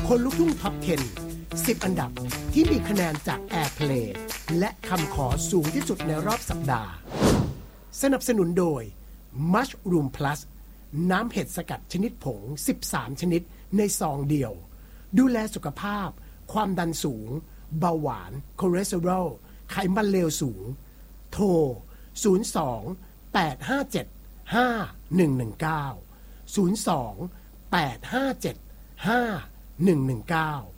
คนลุกทุ่งท็อป 10 10 อันดับที่มีคะแนนจาก Airplay และคำขอสูงที่สุดในรอบสัปดาห์สนับสนุนโดย Mushroom Plus น้ำเห็ดสกัดชนิดผง13ชนิดในซองเดียวดูแลสุขภาพความดันสูงเบาหวานคอเลสเตอรอลไขมันเลวสูงโทร02 857 5119 02 857 5119